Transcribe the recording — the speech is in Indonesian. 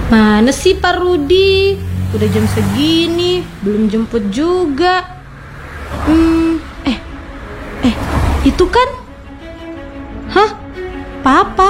Mana sih Pak Rudi? Udah jam segini, belum jemput juga. Itu kan? Hah? Papa?